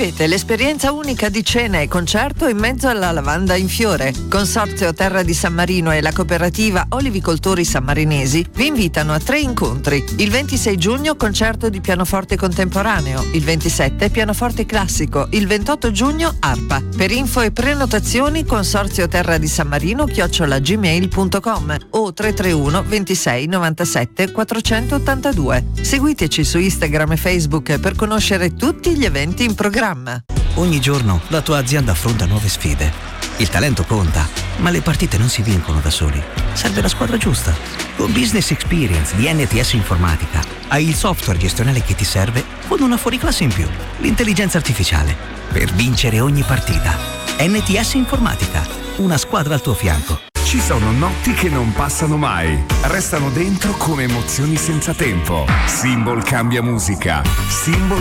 Vivete l'esperienza unica di cena e concerto in mezzo alla lavanda in fiore. Consorzio Terra di San Marino e la cooperativa Olivicoltori Sammarinesi vi invitano a 3 incontri. Il 26 giugno concerto di pianoforte contemporaneo, il 27 pianoforte classico, il 28 giugno arpa. Per info e prenotazioni Consorzio Terra di San Marino @gmail.com o 331 26 97 482. Seguiteci su Instagram e Facebook per conoscere tutti gli eventi in programma. Ogni giorno la tua azienda affronta nuove sfide. Il talento conta, ma le partite non si vincono da soli. Serve la squadra giusta. Con Business Experience di NTS Informatica hai il software gestionale che ti serve con una fuoriclasse in più, l'intelligenza artificiale, per vincere ogni partita. NTS Informatica, una squadra al tuo fianco. Ci sono notti che non passano mai, restano dentro come emozioni senza tempo. Symbol cambia musica, Symbol